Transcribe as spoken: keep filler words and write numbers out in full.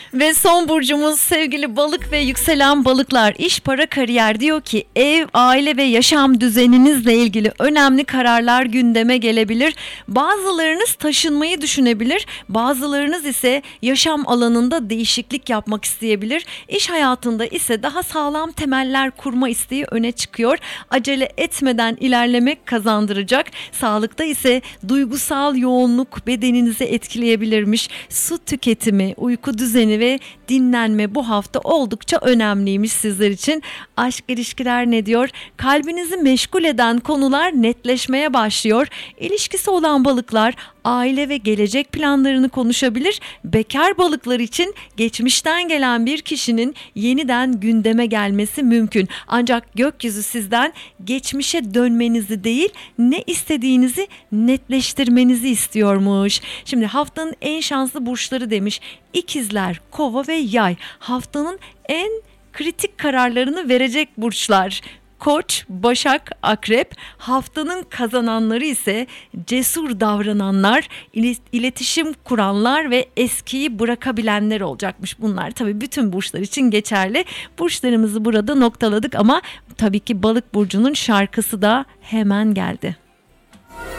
Ve son burcumuz sevgili balık ve yükselen balıklar. İş, para, kariyer diyor ki ev, aile ve yaşam düzeninizle ilgili önemli kararlar gündeme gelebilir. Bazılarınız taşınmayı düşünebilir, bazılarınız ise yaşam alanında değişiklik yapmak isteyebilir. İş hayatında ise daha sağlam temeller kurma isteği öne çıkıyor. Acele etmeden ilerlemek kazandıracak. Sağlıkta ise duygusal yoğunluk bedeninizi etkileyebilirmiş. Su tüketimi, uyku düzeni ve dinlenme bu hafta oldukça önemliymiş sizler için. Aşk, ilişkiler ne diyor? Kalbinizi meşgul eden konular netleşmeye başlıyor. İlişkisi olan balıklar aile ve gelecek planlarını konuşabilir. Bekar balıklar için geçmişten gelen bir kişinin yeniden gündeme gelmesi mümkün. Ancak gökyüzü sizden geçmişe dönmenizi değil, ne istediğinizi netleştirmenizi istiyormuş. Şimdi haftanın en şanslı burçları demiş. İkizler, Kova ve Yay. Haftanın en kritik kararlarını verecek burçlar. Koç, Başak, Akrep. Haftanın kazananları ise cesur davrananlar, iletişim kuranlar ve eskiyi bırakabilenler olacakmış. Bunlar tabii bütün burçlar için geçerli. Burçlarımızı burada noktaladık ama tabii ki Balık burcunun şarkısı da hemen geldi.